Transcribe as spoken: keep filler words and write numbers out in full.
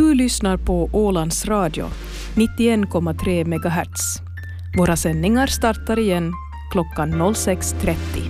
Du lyssnar på Ålands Radio, nittioen komma tre megahertz. Våra sändningar startar igen klockan noll sex trettio.